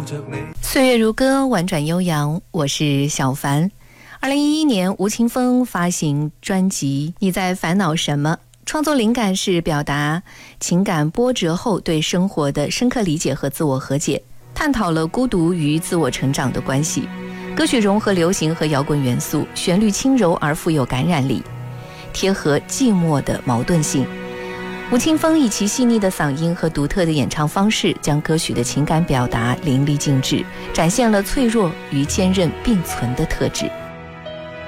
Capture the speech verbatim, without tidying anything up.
岁月如歌，婉转悠扬，我是小凡。二零一一年，吴青峰发行专辑《你在烦恼什么》，创作灵感是表达情感波折后对生活的深刻理解和自我和解，探讨了孤独与自我成长的关系。歌曲融合流行和摇滚元素，旋律轻柔而富有感染力，贴合寂寞的矛盾性。吴青峰以其细腻的嗓音和独特的演唱方式，将歌曲的情感表达淋漓尽致，展现了脆弱与坚韧并存的特质。